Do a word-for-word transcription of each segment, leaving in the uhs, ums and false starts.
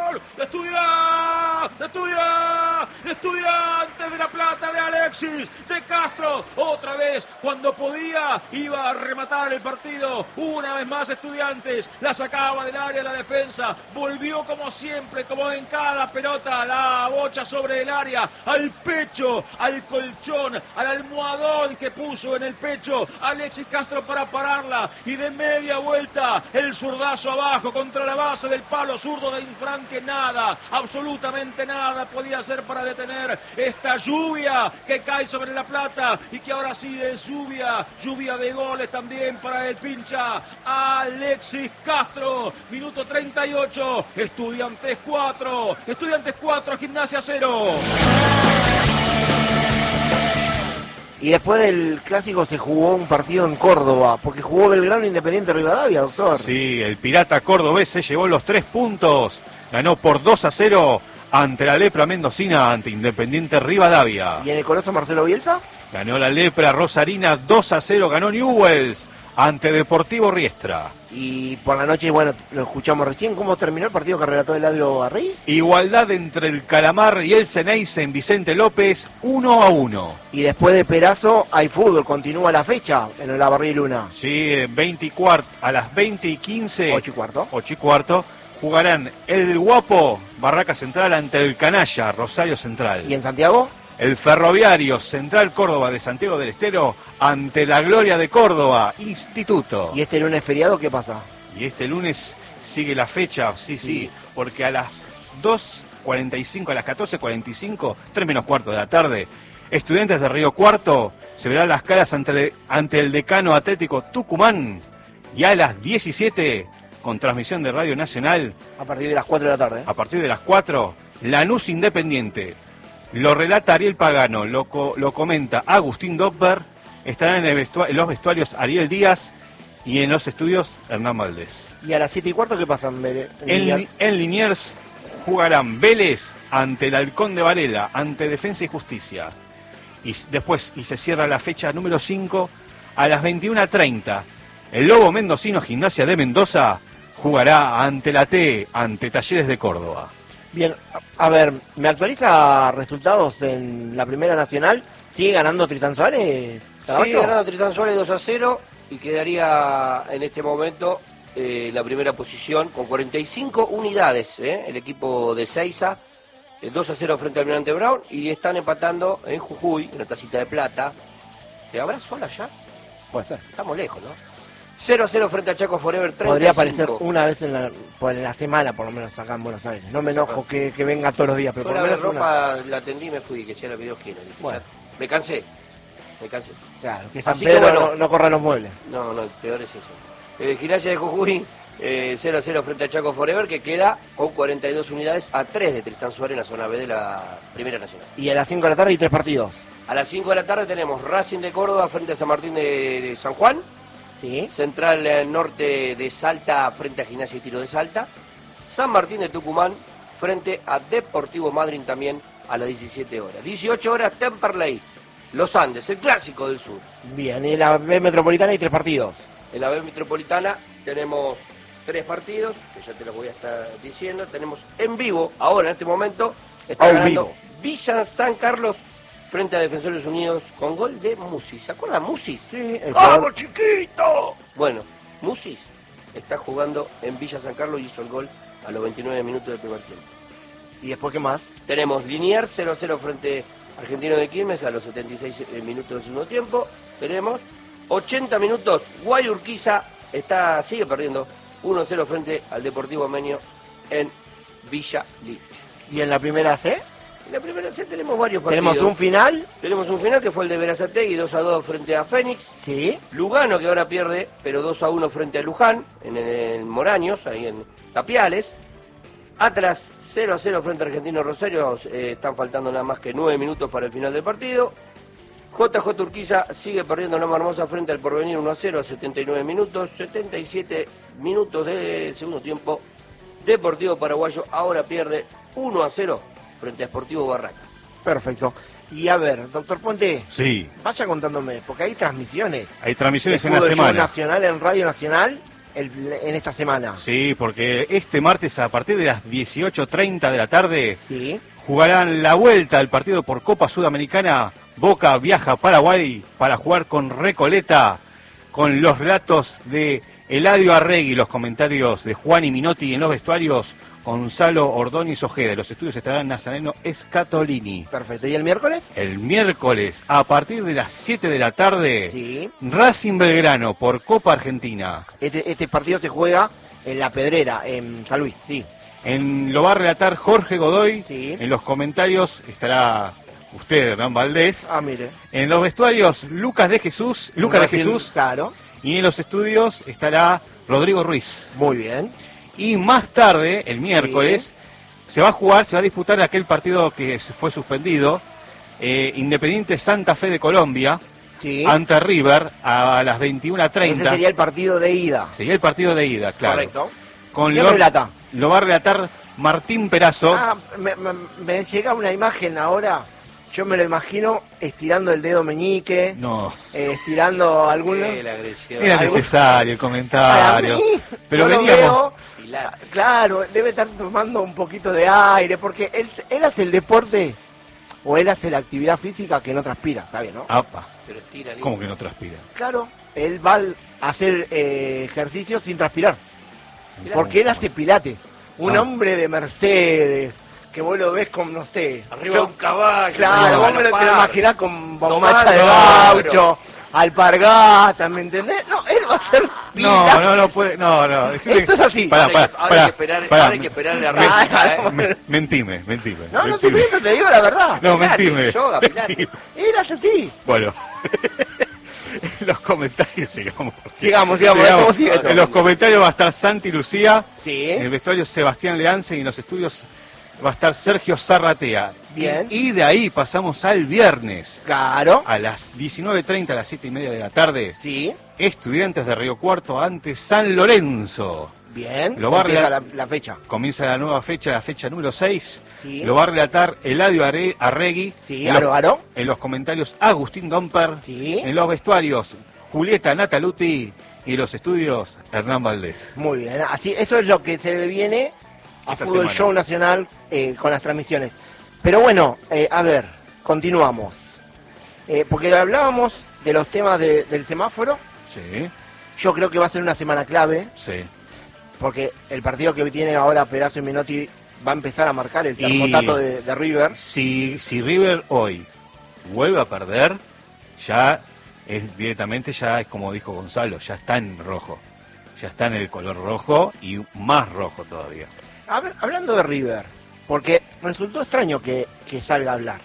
gol. Estudia, estudia, Estudiantes de La Plata, de Alexis, de Castro. Otra vez, cuando podía, iba a rematar el partido. Una vez más Estudiantes, la sacaba del área la defensa. Volvió como siempre, como en cada pelota, la bocha sobre el área, al pecho, al colchón, al almohadón que puso en el pecho Alexis Castro para pararla. Y de media vuelta, el zurdazo abajo contra la base del palo zurdo de Infran, que nada, absolutamente nada podía hacer para detener esta lluvia que cae sobre La Plata y que ahora sí es lluvia, lluvia de goles también para el pincha Alexis Castro. Minuto treinta y ocho, Estudiantes cuatro, Estudiantes cuatro, Gimnasia cero. Y después del clásico se jugó un partido en Córdoba, porque jugó Belgrano Independiente Rivadavia, doctor. Sí, el Pirata cordobés se llevó los tres puntos, ganó por dos a cero ante la Lepra Mendocina, ante Independiente Rivadavia. ¿Y en el Coloso Marcelo Bielsa? Ganó la Lepra Rosarina dos a cero, ganó Newells ante Deportivo Riestra. Y por la noche, bueno, lo escuchamos recién, ¿cómo terminó el partido que relató Eladio Barrí? Igualdad entre el Calamar y el Ceneice en Vicente López, uno a uno. Y después de Perazo hay fútbol, continúa la fecha en el Barrí Luna. Sí, veinte y cuarto, a las veinte y quince. ocho y cuarto. ocho y cuarto. Jugarán el Guapo Barraca Central ante el Canalla Rosario Central. ¿Y en Santiago? El Ferroviario Central Córdoba de Santiago del Estero ante la Gloria de Córdoba Instituto. ¿Y este lunes feriado qué pasa? Y este lunes sigue la fecha, sí, sí, sí, porque a las dos cuarenta y cinco, a las catorce cuarenta y cinco, tres menos cuarto de la tarde, Estudiantes de Río Cuarto se verán las caras ante, ante el Decano Atlético Tucumán. Y a las diecisiete, con transmisión de Radio Nacional. A partir de las cuatro de la tarde. A partir de las cuatro, Lanús Independiente. Lo relata Ariel Pagano, lo, co lo comenta Agustín Doppler, estarán en, el vestu en los vestuarios Ariel Díaz y en los estudios Hernán Valdés. ¿Y a las siete y cuarto qué pasa en, en, en, en Liniers jugarán Vélez ante el Halcón de Varela, ante Defensa y Justicia. Y después, y se cierra la fecha número cinco, a las veintiuna treinta, el Lobo Mendocino Gimnasia de Mendoza jugará ante la T, ante Talleres de Córdoba. Bien, a ver, ¿me actualiza resultados en la Primera Nacional? ¿Sigue ganando Tristan Suárez? Sigue ganando Tristan Suárez dos a cero y quedaría en este momento eh, la primera posición con cuarenta y cinco unidades, eh, el equipo de Seiza, eh, dos a cero frente al Almirante Brown, y están empatando en Jujuy, en la tacita de plata. ¿Te habrá sola ya? Puede ser. Estamos lejos, ¿no? cero a cero frente a Chaco Forever, treinta y cinco. Podría aparecer una vez en la, por la semana, por lo menos, acá en Buenos Aires. No me enojo que, que venga todos los días, pero Yo por lo la menos ropa una... la atendí y me fui, que ya la pidió quiero. Dije, bueno. ya, me cansé, me cansé. Claro, que San Así Pedro que bueno, no, no corra los muebles. No, no, peor es eso. Eh, Gimnasia de Jujuy, eh, cero a cero frente a Chaco Forever, que queda con cuarenta y dos unidades a tres de Tristan Suárez en la zona B de la Primera Nacional. Y a las cinco de la tarde hay tres partidos. A las cinco de la tarde tenemos Racing de Córdoba frente a San Martín de, de San Juan. Sí. Central eh, Norte de Salta frente a Gimnasia y Tiro de Salta. San Martín de Tucumán frente a Deportivo Madryn también a las diecisiete horas. dieciocho horas Temperley, Los Andes, el clásico del sur. Bien, y en la B Metropolitana hay tres partidos. En la B Metropolitana tenemos tres partidos, que ya te los voy a estar diciendo. Tenemos en vivo, ahora en este momento, está Oh, ganando vivo. Villa San Carlos frente a Defensores Unidos con gol de Musis. ¿Se acuerdan Musis? Sí, el ¡Vamos, chiquito! Bueno, Musis está jugando en Villa San Carlos y hizo el gol a los veintinueve minutos del primer tiempo. ¿Y después qué más? Tenemos Liniers cero a cero frente a Argentino de Quilmes a los setenta y seis minutos del segundo tiempo. Tenemos ochenta minutos, Guay Urquiza está, sigue perdiendo uno a cero frente al Deportivo Armenio en Villa Libre. ¿Y en la primera C? En la primera C tenemos varios partidos. Tenemos un final. Tenemos un final que fue el de Berazategui, dos a dos frente a Fénix. Sí. Lugano, que ahora pierde, pero dos a uno frente a Luján, en el Moraños, ahí en Tapiales. Atlas cero a cero frente a Argentino Rosario, eh, están faltando nada más que nueve minutos para el final del partido. J J Urquiza sigue perdiendo Loma Hermosa frente al Porvenir uno a cero a setenta y nueve minutos, setenta y siete minutos de segundo tiempo. Deportivo Paraguayo ahora pierde uno a cero frente a Sportivo Barraca. Perfecto. Y a ver, doctor Puente, sí, vaya contándome, porque hay transmisiones. hay transmisiones de en la fútbol semana. nacional en Radio Nacional el, en esta semana. Sí, porque este martes a partir de las dieciocho treinta de la tarde Sí. jugarán la vuelta al partido por Copa Sudamericana. Boca viaja a Paraguay para jugar con Recoleta, con los relatos de Eladio Arregui, los comentarios de Juan y Minotti en los vestuarios, Gonzalo Ordóñez Ojeda. Los estudios estarán Nazareno Escatolini. Perfecto. ¿Y el miércoles? El miércoles, a partir de las siete de la tarde, Sí. Racing Belgrano por Copa Argentina. Este, este partido se juega en La Pedrera, en San Luis, sí. En, lo va a relatar Jorge Godoy. Sí. En los comentarios estará usted, Hernán Valdés. Ah, mire. En los vestuarios, Lucas de Jesús, Lucas de Racing, Jesús. Claro. Y en los estudios estará Rodrigo Ruiz. Muy bien. Y más tarde, el miércoles, sí. se va a jugar, se va a disputar aquel partido que se fue suspendido, eh, Independiente Santa Fe de Colombia, Sí. ante River, a las veintiuna treinta. Ese sería el partido de ida. Sería el partido de ida, claro. Correcto. Con ¿Quién lo, relata? lo va a relatar Martín Perazo. Ah, me, me, me llega una imagen ahora. Yo me lo imagino estirando el dedo meñique, No, eh, estirando algún... Eh, la agresión. era algo- necesario el Para comentario. mí, Pero yo lo veníamos... veo, Pilar. claro, debe estar tomando un poquito de aire, porque él, él hace el deporte, o él hace la actividad física que no transpira, ¿sabes, no? Apa, Pero estira, ¿cómo que no transpira? Claro, él va a hacer eh, ejercicio sin transpirar, porque él hace pilates. Un Ah. hombre de Mercedes, que vos lo ves con, no sé... Arriba yo- de un caballo. Claro, No, vos me lo te lo Alpar. imaginás con Tomando, bombacha de gaucho, alpargata, ¿me entendés? No, él va a hacer No, pilates. no, no puede, no, no. decime- Esto es así. Pará, Ahora, pará, hay que, ahora pará, hay que esperar, pará. ahora hay que esperar la Ah, réplica, ¿eh? Me- mentime, mentime. No, no te mentime. miento, te digo la verdad. No, Pilates, mentime. yoga, pilates. Eras así. Bueno, en los comentarios sigamos. Sigamos, sigamos, ¿cómo sigue esto? En los comentarios va a estar Santi Lucía, Sí. en el vestuario Sebastián Leance y en los estudios va a estar Sergio Zarratea. Bien. Y, y de ahí pasamos al viernes. Claro. A las diecinueve treinta, a las siete y media de la tarde, Sí. Estudiantes de Río Cuarto ante San Lorenzo. Bien. Lo va a Empieza la, real- la fecha. Comienza la nueva fecha, la fecha número seis. Sí. Lo va a relatar Eladio Are- Arregui. Sí, en, los, Aro, Aro. en los comentarios Agustín Domper. Sí. En los vestuarios Julieta Nataluti. Y los estudios Hernán Valdés. Muy bien. Así, eso es lo que se viene a Esta Fútbol semana. Show Nacional eh, con las transmisiones. Pero bueno, eh, a ver, continuamos. Eh, porque hablábamos de los temas de- del semáforo. Sí, Yo creo que va a ser una semana clave, sí. porque el partido que tiene ahora Perazo y Menotti va a empezar a marcar el termotato de, de River. Si, si River hoy vuelve a perder, ya es directamente, ya es como dijo Gonzalo, ya está en rojo. Ya está en el color rojo y más rojo todavía. A ver, hablando de River, porque resultó extraño que, que salga a hablar,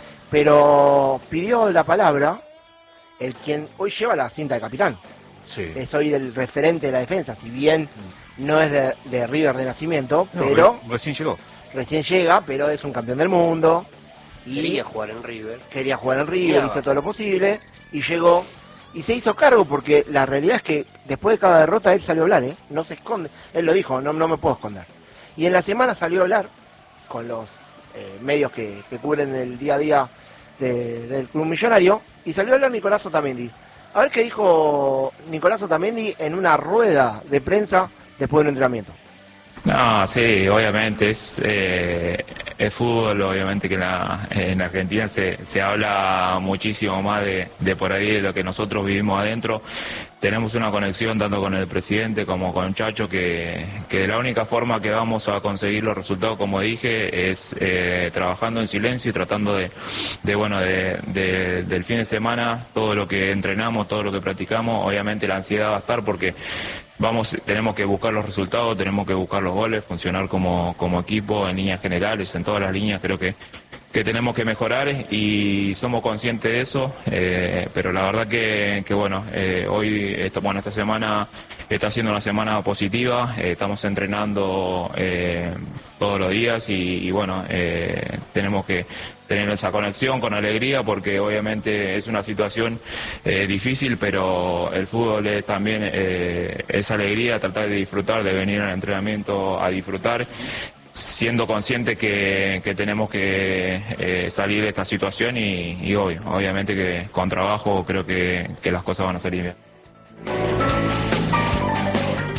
pero pidió la palabra el quien hoy lleva la cinta de capitán. Sí. Es hoy el referente de la defensa, si bien no es de, de River de nacimiento, No, pero re- recién llegó. recién llega, pero es un campeón del mundo y Quería jugar en River. quería jugar en River, Quería. hizo todo lo posible y llegó y se hizo cargo, porque la realidad es que después de cada derrota él salió a hablar, ¿eh? No se esconde, él lo dijo, no, no me puedo esconder. Y en la semana salió a hablar con los eh, medios que, que cubren el día a día de- del Club Millonario, y salió a hablar Nicolás Otamendi. A ver qué dijo Nicolás Otamendi en una rueda de prensa después del entrenamiento. No, sí, obviamente es, eh, es fútbol, obviamente que en, la, en Argentina se, se habla muchísimo más de, de por ahí de lo que nosotros vivimos adentro. Tenemos una conexión tanto con el presidente como con Chacho, que, que de la única forma que vamos a conseguir los resultados, como dije, es eh, trabajando en silencio y tratando de, de bueno, de, de- del fin de semana, todo lo que entrenamos, todo lo que practicamos, obviamente la ansiedad va a estar porque vamos, tenemos que buscar los resultados, tenemos que buscar los goles, funcionar como, como equipo en líneas generales, en todas las líneas creo que, que tenemos que mejorar y somos conscientes de eso, eh, pero la verdad que, que bueno, eh, hoy, esta, bueno, esta semana está siendo una semana positiva, eh, estamos entrenando eh, todos los días y, y bueno, eh, tenemos que tener esa conexión con alegría porque obviamente es una situación eh, difícil, pero el fútbol es también eh, esa alegría, tratar de disfrutar, de venir al entrenamiento a disfrutar, siendo consciente que, que tenemos que eh, salir de esta situación y, y hoy, obviamente que con trabajo creo que, que las cosas van a salir bien.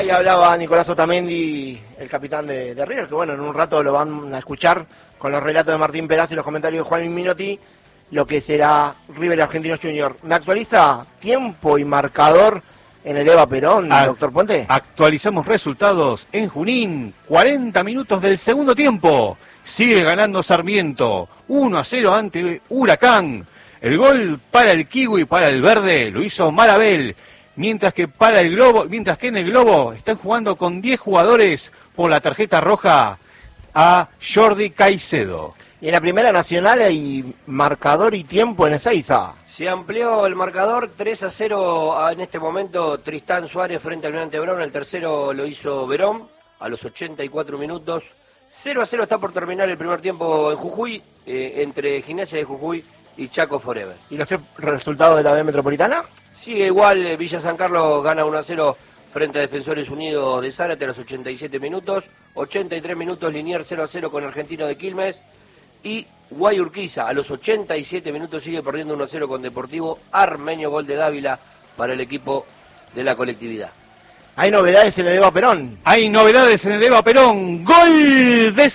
Ahí hablaba Nicolás Otamendi, el capitán de, de River, que bueno, en un rato lo van a escuchar con los relatos de Martín Peraz y los comentarios de Juan Minotti, lo que será River Argentinos Junior. ¿Me actualiza tiempo y marcador en el Eva Perón, A- doctor Puente? Actualizamos resultados en Junín, cuarenta minutos del segundo tiempo. Sigue ganando Sarmiento, uno a cero ante Huracán. El gol para el Kiwi, para el Verde, lo hizo Marabel. Mientras que para el Globo, mientras que en el Globo están jugando con diez jugadores por la tarjeta roja a Jordi Caicedo. Y en la Primera Nacional hay marcador y tiempo en Ezeiza. Se amplió el marcador, tres a cero en este momento Tristán Suárez frente al Almirante Brown. El tercero lo hizo Verón a los ochenta y cuatro minutos. cero a cero está por terminar el primer tiempo en Jujuy, eh, entre Gimnasia de Jujuy y Chaco Forever. ¿Y los tres resultados de la B Metropolitana? Sigue igual, eh, Villa San Carlos gana uno a cero frente a Defensores Unidos de Zárate a los ochenta y siete minutos. ochenta y tres minutos Liniers cero a cero con Argentino de Quilmes. Y Guayurquiza a los ochenta y siete minutos sigue perdiendo uno a cero con Deportivo Armenio, gol de Dávila para el equipo de la colectividad. Hay novedades en el Eva Perón. Hay novedades en el Eva Perón. ¡Gol de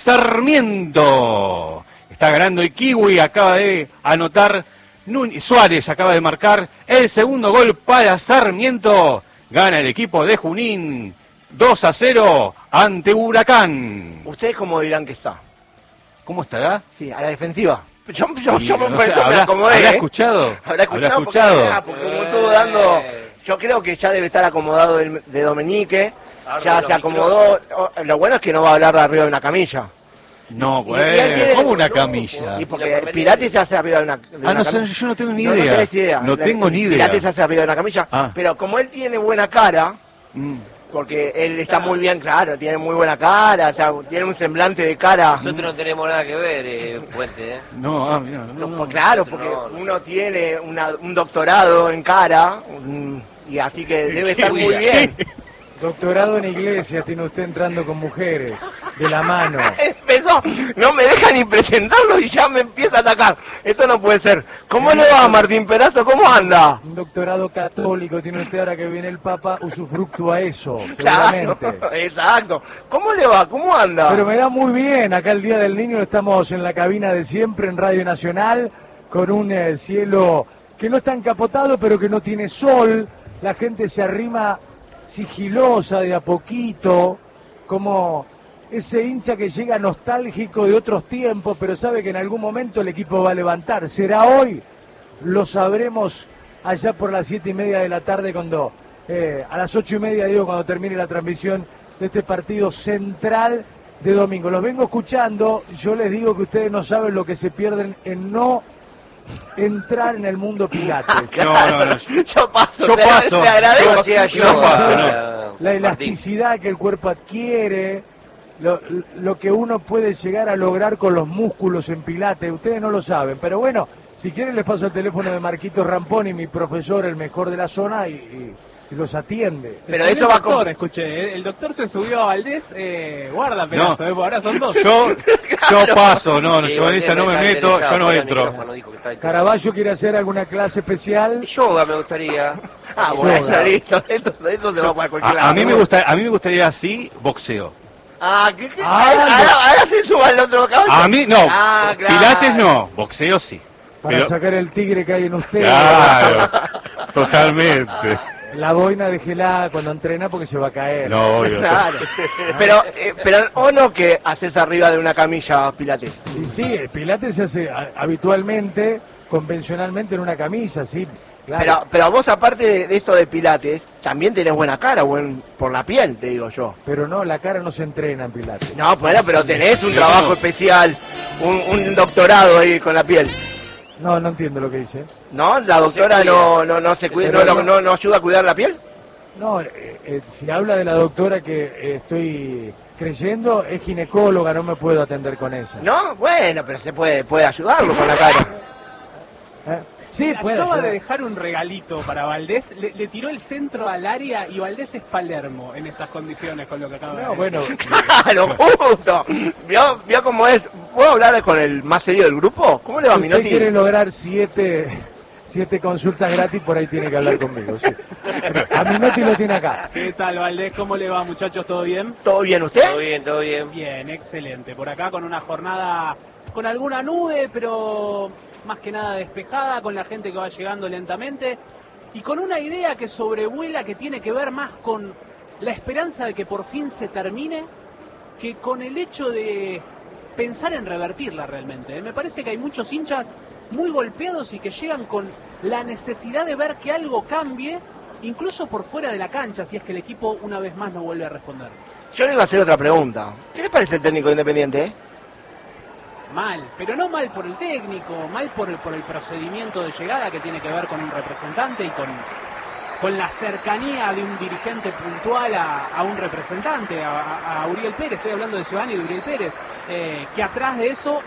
Sarmiento! Está ganando el Kiwi, acaba de anotar Núñez. Suárez acaba de marcar el segundo gol para Sarmiento. Gana el equipo de Junín dos a cero ante Huracán. ¿Ustedes cómo dirán que está? ¿Cómo estará? Sí, a la defensiva. Yo, yo, Y, yo me, no sé, me ¿habrá, acomodé, ¿habrá ¿eh? escuchado? Habrá escuchado, ¿Habrá porque, escuchado? ah, porque como estuvo dando, yo creo que ya debe estar acomodado el, de Dominique, ya se acomodó. Oh, lo bueno es que no va a hablar de arriba de una camilla. No, Y- y él tiene- güey, ¿cómo una no, camilla? Y porque Pilates se hace arriba de una, de Ah, una no sé, camilla. yo no tengo ni No, no idea. tenés idea. No La- tengo ni idea. Pilates se hace arriba de una camilla, Ah. pero como él tiene buena cara, Mm. porque él está muy bien, claro, tiene muy buena cara, o sea, tiene un semblante de cara. Nosotros no tenemos nada que ver, eh, Puente. ¿eh? No, ah, mira, no, No, no. pues claro, porque No, no. uno tiene una- un doctorado en cara, un- y así que debe estar muy bien. Doctorado en iglesia tiene usted entrando con mujeres, de la mano. Empezó, no me deja ni presentarlo y ya me empieza a atacar. Esto no puede ser. ¿Cómo le va, Martín Perazo? ¿Cómo anda? Un doctorado católico tiene usted ahora que viene el Papa, usufructúa eso, Claro, seguramente. exacto. ¿Cómo le va? ¿Cómo anda? Pero me da muy bien, acá el Día del Niño estamos en la cabina de siempre en Radio Nacional, con un eh, cielo que no está encapotado, pero que no tiene sol, la gente se arrima sigilosa de a poquito, como ese hincha que llega nostálgico de otros tiempos, pero sabe que en algún momento el equipo va a levantar. ¿Será hoy? Lo sabremos allá por las siete y media de la tarde, cuando eh, a las ocho y media, digo, cuando termine la transmisión de este partido central de domingo. Los vengo escuchando, yo les digo que ustedes no saben lo que se pierden en no entrar en el mundo Pilates. No, no, no. Yo paso, Yo te, paso. te agradezco. Yo hacía yo, No pasa, no. eh, La Martín. elasticidad que el cuerpo adquiere, lo, lo que uno puede llegar a lograr con los músculos en Pilates, ustedes no lo saben, pero bueno, si quieren les paso el teléfono de Marquito Ramponi, mi profesor, el mejor de la zona, y, y- y los atiende. Pero Se eso subió va el doctor, con... escuché, eh, el doctor se subió a Valdés, eh, guarda pedazo, No. eh, ahora son dos. Yo, yo paso, no, no, Sí, yo en esa no me está meto, interesado, yo no fuera del entro. micrófono, dijo que está interesado. Caraballo quiere hacer alguna clase especial. Yoga me gustaría. Ah, Yoga. bueno, listo. Esto, esto se va para cualquier A, a mí lado. me gusta, a mí me gustaría así boxeo. Ah, ¿qué, qué? Ah, ahora, no. ahora- ahora se suba al otro caballo. A mí no, Ah, claro. Pilates no, boxeo sí. Para Pero- sacar el tigre que hay en usted. Claro, totalmente. La boina déjela cuando entrena porque se va a caer. No, obvio. Claro. Pero, eh, pero o no que haces arriba de una camilla Pilates. Y sí, el Pilates se hace a- habitualmente, convencionalmente en una camisa, sí. Claro. Pero, pero vos aparte de, de esto de Pilates, también tenés buena cara, buen, por la piel, te digo yo. Pero no, la cara no se entrena en Pilates. No, bueno, pero tenés un trabajo especial, un, un doctorado ahí con la piel. No, no entiendo lo que dice. ¿No? ¿La doctora no, no, no se cuida, no, no, no, no ayuda a cuidar la piel? No, eh, eh, si habla de la doctora que eh, estoy creyendo, es ginecóloga, no me puedo atender con ella. No, bueno, pero se puede, puede ayudarlo con la cara. ¿Eh? Sí, puede Acaba de ayudar. dejar un regalito para Valdés, le, le tiró el centro al área y Valdés es Palermo en estas condiciones con lo que acaba de No, decir. bueno, Claro, justo. ¿Vio, ¿Vio cómo es? ¿Puedo hablar con el más serio del grupo? ¿Cómo le va, si usted Minotti? quiere lograr siete siete consultas gratis, por ahí tiene que hablar conmigo. Sí. A Minotti lo tiene acá. ¿Qué tal, Valdés? ¿Cómo le va, muchachos? ¿Todo bien? ¿Todo bien usted? Todo bien, todo bien. Bien, excelente. Por acá con una jornada con alguna nube, pero más que nada despejada, con la gente que va llegando lentamente y con una idea que sobrevuela que tiene que ver más con la esperanza de que por fin se termine que con el hecho de pensar en revertirla realmente. Me parece que hay muchos hinchas muy golpeados y que llegan con la necesidad de ver que algo cambie, incluso por fuera de la cancha, si es que el equipo una vez más no vuelve a responder. Yo le iba a hacer otra pregunta. ¿Qué le parece el técnico de Independiente? Eh? Mal, pero no mal por el técnico, mal por el, por el procedimiento de llegada que tiene que ver con un representante y con, con la cercanía de un dirigente puntual a, a un representante, a, a Uriel Pérez. Estoy hablando de Giovanni y de Uriel Pérez, eh, que atrás de eso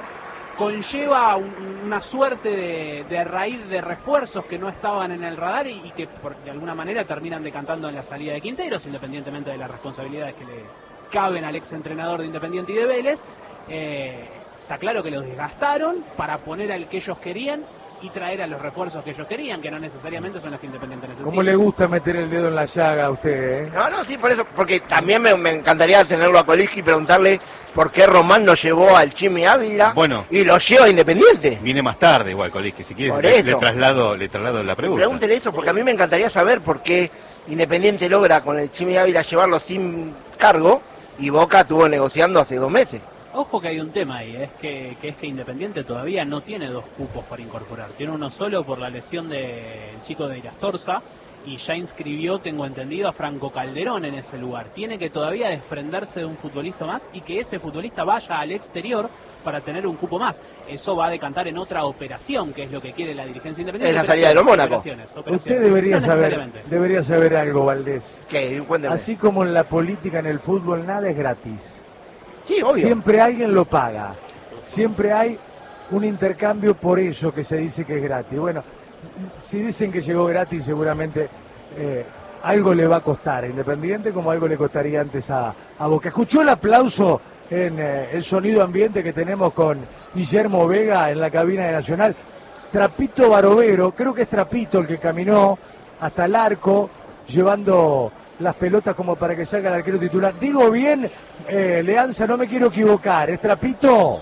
conlleva un, una suerte de, de raíz de refuerzos que no estaban en el radar y, y que por, de alguna manera terminan decantando en la salida de Quinteros, independientemente de las responsabilidades que le caben al exentrenador de Independiente y de Vélez. Eh, está claro que los desgastaron para poner al que ellos querían y traer a los refuerzos que ellos querían, que no necesariamente son los que Independiente necesitan. ¿Cómo le gusta meter el dedo en la llaga a usted, eh? No, no, sí, por eso, porque también me, me encantaría tenerlo a Coliski y preguntarle por qué Román no llevó al Chimi Ávila Bueno. y lo lleva a Independiente. Viene más tarde igual, Coliski, si quieres Por le, eso. le traslado, le traslado la pregunta. Pregúntele eso, porque a mí me encantaría saber por qué Independiente logra con el Chimi Ávila llevarlo sin cargo y Boca estuvo negociando hace dos meses. Ojo que hay un tema ahí, es que, que es que Independiente todavía no tiene dos cupos para incorporar. Tiene uno solo por la lesión del chico de Irastorza y ya inscribió, tengo entendido, a Franco Calderón en ese lugar. Tiene que todavía desprenderse de un futbolista más y que ese futbolista vaya al exterior para tener un cupo más. Eso va a decantar en otra operación, que es lo que quiere la dirigencia Independiente. Es la salida de los Mónacos. Operaciones, operaciones. Usted debería No saber, necesariamente. debería saber algo, Valdés. ¿Qué? Cuénteme. Así como en la política, en el fútbol, nada es gratis. Sí, obvio. Siempre alguien lo paga. Siempre hay un intercambio por eso que se dice que es gratis. Bueno, si dicen que llegó gratis, seguramente eh, algo le va a costar a Independiente, como algo le costaría antes a, a Boca. ¿Escuchó el aplauso en eh, el sonido ambiente que tenemos con Guillermo Vega en la cabina de Nacional? Trapito Barovero, creo que es Trapito el que caminó hasta el arco, llevando las pelotas como para que salga el arquero titular. Digo bien, eh, Leanza, no me quiero equivocar, ¿es Trapito?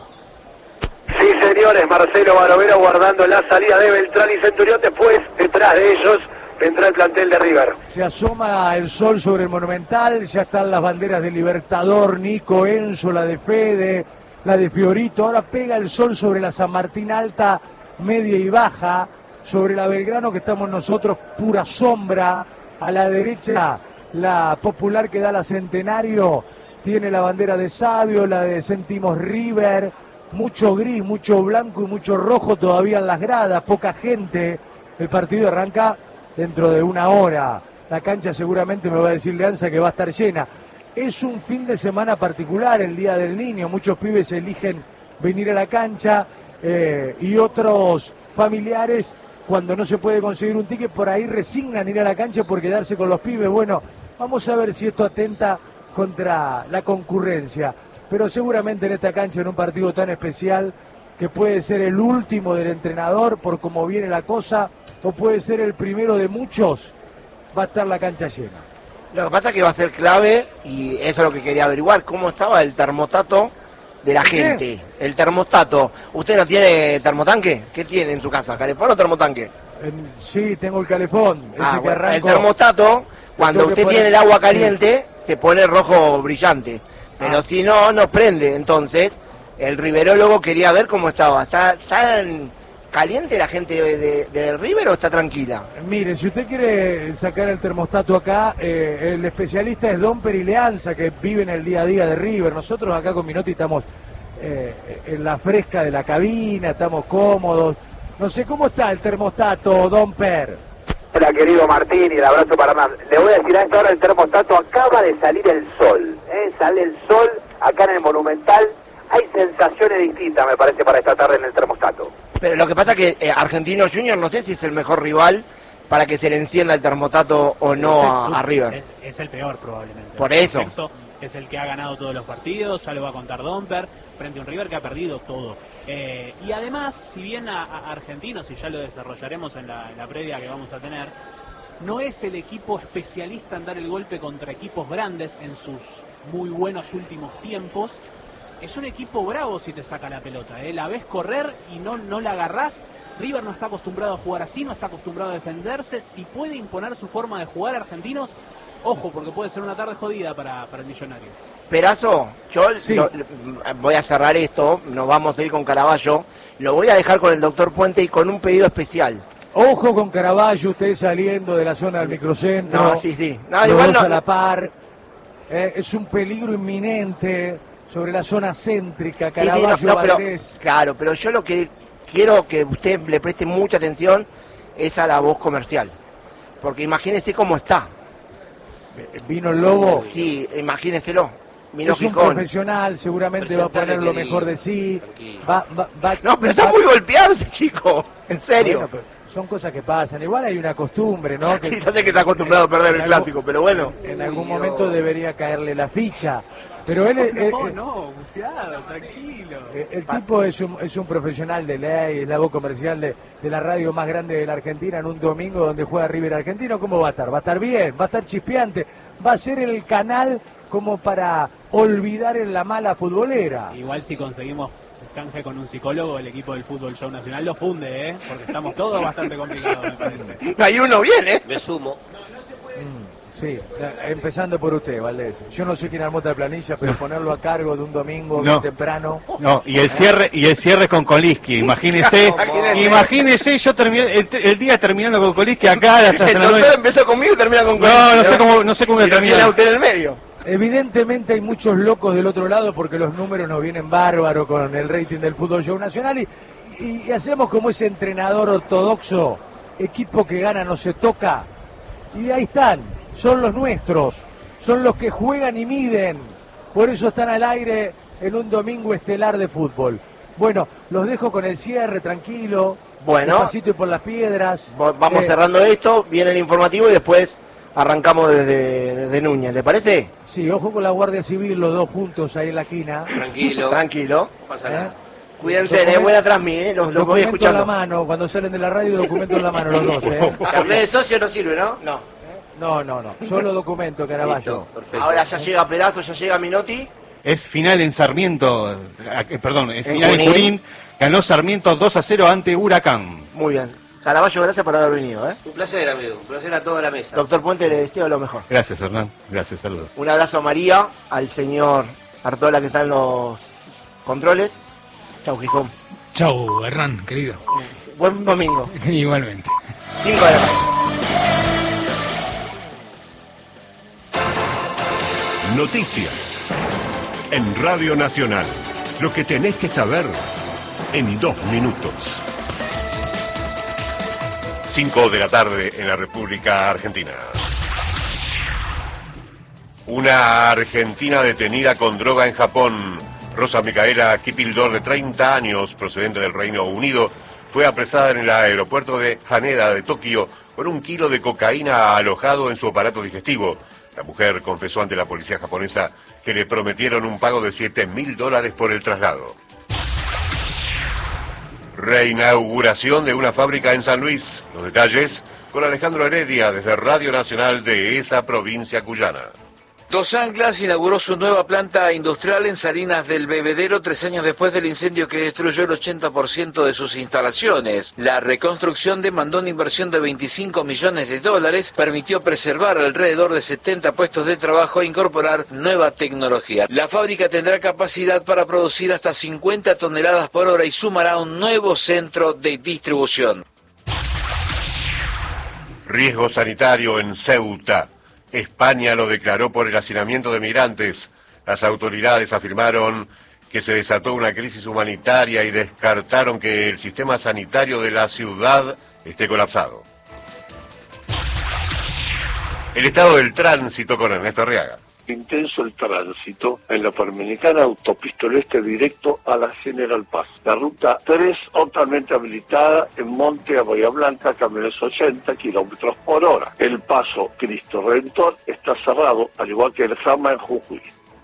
Sí, señores, Marcelo Barovero guardando la salida de Beltrán y Centurión. Después, detrás de ellos, vendrá el plantel de River. Se asoma el sol sobre el Monumental, ya están las banderas de Libertador, Nico, Enzo, la de Fede, la de Fiorito. Ahora pega el sol sobre la San Martín alta, media y baja, sobre la Belgrano que estamos nosotros, pura sombra. A la derecha, la Popular que da la Centenario, tiene la bandera de Sabio, la de Sentimos River, mucho gris, mucho blanco y mucho rojo todavía en las gradas, poca gente. El partido arranca dentro de una hora. La cancha seguramente, me va a decir Leanza, que va a estar llena. Es un fin de semana particular, el Día del Niño. Muchos pibes eligen venir a la cancha eh, y otros familiares, cuando no se puede conseguir un ticket, por ahí resignan ir a la cancha por quedarse con los pibes. Bueno, vamos a ver si esto atenta contra la concurrencia. Pero seguramente en esta cancha, en un partido tan especial, que puede ser el último del entrenador por cómo viene la cosa, o puede ser el primero de muchos, va a estar la cancha llena. Lo que pasa es que va a ser clave, y eso es lo que quería averiguar, cómo estaba el termostato de la gente. El termostato. ¿Usted no tiene termotanque? ¿Qué tiene en su casa? ¿Calefón o termotanque? En, sí, tengo el calefón. Ese Ah, que bueno, el arranco. termostato, cuando tengo que usted poner- tiene el agua caliente, se pone rojo brillante. Pero Ah. si no, no prende. Entonces, el riverólogo quería ver cómo estaba. ¿Está, está en- caliente la gente de, de- del River o está tranquila? Mire, si usted quiere sacar el termostato acá, eh, el especialista es Don Perileanza, que vive en el día a día de River. Nosotros acá con Minotti estamos eh, en la fresca de la cabina, estamos cómodos. No sé, ¿cómo está el termostato, Don Per? Hola, querido Martín, y el abrazo para Hernán. Le voy a decir a esta hora, el termostato acaba de salir el sol. ¿eh? Sale el sol acá en el Monumental. Hay sensaciones distintas, me parece, para esta tarde en el termostato. Pero lo que pasa es que eh, Argentino Junior no sé si es el mejor rival para que se le encienda el termostato o no a, a River. Es, es el peor probablemente. Por eso. Perfecto. es el que ha ganado todos los partidos, ya lo va a contar Domper, frente a un River que ha perdido todo. Eh, y además, si bien a, a Argentinos, y ya lo desarrollaremos en la, en la previa que vamos a tener, no es el equipo especialista en dar el golpe contra equipos grandes en sus muy buenos últimos tiempos, es un equipo bravo si te saca la pelota, ¿eh? La ves correr y no, no la agarrás. River no está acostumbrado a jugar así, no está acostumbrado a defenderse. Si puede imponer su forma de jugar a Argentinos, ojo, porque puede ser una tarde jodida para, para el Millonario. Perazo, yo Sí. lo- lo- voy a cerrar esto, nos vamos a ir con Caraballo, lo voy a dejar con el doctor Puente y con un pedido especial. Ojo con Caraballo, usted saliendo de la zona del microcentro. No, sí, sí. No, los igual dos no- a la par. Eh, es un peligro inminente sobre la zona céntrica. Sí, sí, no, Caraballo, no, pero, Valdés. claro, pero yo lo que quiero que usted le preste mucha atención es a la voz comercial. Porque imagínese cómo está. Vino el Lobo. Sí, imagíneselo. Vino Es un Gijón. profesional, seguramente va a Presentale, poner lo querido. mejor de sí. Tranquilo. Va, va, va- No, pero está va- muy golpeado este chico. En serio. Bueno, pero son cosas que pasan. Igual hay una costumbre, ¿no? Que- Sí, yo sé que está acostumbrado a perder en el algún- clásico, pero bueno. En algún momento debería caerle la ficha. Pero él, es- eh, No, eh, no, bufiado, tranquilo. eh, el tipo es un, es un profesional de ley, es la voz comercial de, de la radio más grande de la Argentina en un domingo donde juega River Argentino. ¿Cómo va a estar? Va a estar bien, va a estar chispeante, va a ser el canal como para olvidar en la mala futbolera. Igual si conseguimos canje con un psicólogo, el equipo del Fútbol Show Nacional lo funde, ¿eh? Porque estamos todos bastante complicados, me parece. Hay uno bien, ¿eh? Me sumo. Mm, sí, eh, empezando por usted, Valdés. Yo no sé quién armó esta planilla, pero ponerlo a cargo de un domingo No. bien temprano. No, y el cierre y el cierre con Koliski, imagínese, Imagínese. imagínese yo terminé el, el día terminando con Koliski acá hasta El la doctor noche. empezó conmigo y termina con No, no sé cómo no sé cómo Y voy a lo tiene a terminar. usted en el medio. Evidentemente hay muchos locos del otro lado porque los números nos vienen bárbaros con el rating del Fútbol Show Nacional y, y- y hacemos como ese entrenador ortodoxo, equipo que gana no se toca. Y ahí están, son los nuestros, son los que juegan y miden. Por eso están al aire en un domingo estelar de fútbol. Bueno, los dejo con el cierre, tranquilo. Bueno. Despacito y por las piedras. Vo- Vamos Eh, cerrando esto, viene el informativo y después arrancamos desde, desde Núñez, ¿le parece? Sí, ojo con la Guardia Civil, los dos juntos ahí en la esquina. Tranquilo. Tranquilo. No pasa ¿eh? nada. Cuídense, Document- eh, buena transmi, eh, los, los voy Documento en la escuchando. mano, cuando salen de la radio, documento en la mano los dos, ¿eh? Carnet de socio no sirve, ¿no? No. No, no, no, solo documento, Caraballo. Listo, perfecto. Ahora ya llega Perazo, ya llega Minotti. Es final en Sarmiento, eh, perdón, es final en Junín. Junín, ganó Sarmiento dos a cero ante Huracán. Muy bien. Caraballo, gracias por haber venido, ¿eh? Un placer, amigo. Un placer a toda la mesa. Doctor Puente, le deseo lo mejor. Gracias, Hernán. Gracias, saludos. Un abrazo a María, al señor Artola que está en los controles. Chau, Gijón. Chau, Hernán, querido. Buen domingo. Igualmente. cinco de la tarde. Noticias. En Radio Nacional. Lo que tenés que saber en dos minutos. cinco de la tarde en la República Argentina. Una argentina detenida con droga en Japón. Rosa Micaela Kipildor, de treinta años, procedente del Reino Unido, fue apresada en el aeropuerto de Haneda de Tokio con un kilo de cocaína alojado en su aparato digestivo. La mujer confesó ante la policía japonesa que le prometieron un pago de siete mil dólares por el traslado. Reinauguración de una fábrica en San Luis. Los detalles con Alejandro Heredia desde Radio Nacional de esa provincia cuyana. Dos Anclas inauguró su nueva planta industrial en Salinas del Bebedero tres años después del incendio que destruyó el ochenta por ciento de sus instalaciones. La reconstrucción demandó una inversión de veinticinco millones de dólares, permitió preservar alrededor de setenta puestos de trabajo e incorporar nueva tecnología. La fábrica tendrá capacidad para producir hasta cincuenta toneladas por hora y sumará un nuevo centro de distribución. Riesgo sanitario en Ceuta. España lo declaró por el hacinamiento de migrantes. Las autoridades afirmaron que se desató una crisis humanitaria y descartaron que el sistema sanitario de la ciudad esté colapsado. El estado del tránsito con Ernesto Arriaga. Intenso el tránsito en la Panamericana, autopista oeste directo a la General Paz. La ruta tres totalmente habilitada en Monte a Bahía Blanca, camiones ochenta kilómetros por hora. El paso Cristo Redentor está cerrado, al igual que el Jama en Jujuy.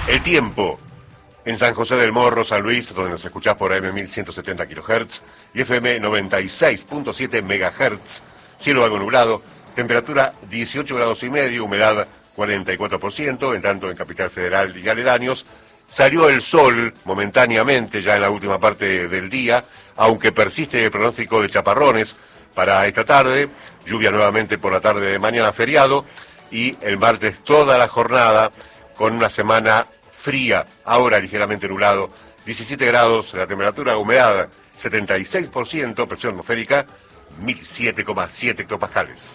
El tiempo. En San José del Morro, San Luis, donde nos escuchás por A M mil ciento setenta kilohertz y F M noventa y seis punto siete megahertz, cielo algo nublado, temperatura dieciocho grados y medio, humedad cuarenta y cuatro por ciento, en tanto en Capital Federal y aledaños, salió el sol momentáneamente ya en la última parte del día, aunque persiste el pronóstico de chaparrones para esta tarde, lluvia nuevamente por la tarde de mañana, feriado, y el martes toda la jornada con una semana fría, ahora ligeramente nublado, diecisiete grados, la temperatura, humedad setenta y seis por ciento, presión atmosférica mil siete coma siete hectopascales.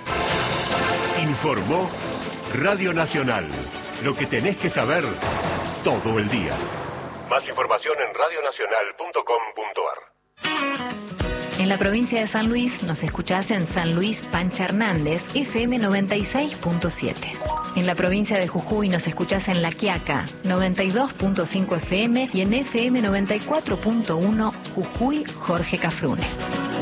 Informó Radio Nacional, lo que tenés que saber todo el día. Más información en radio nacional punto com punto ar. En la provincia de San Luis nos escuchás en San Luis Pancha Hernández, F M noventa y seis punto siete. En la provincia de Jujuy nos escuchás en La Quiaca, noventa y dos punto cinco F M y en F M noventa y cuatro punto uno Jujuy Jorge Cafrune.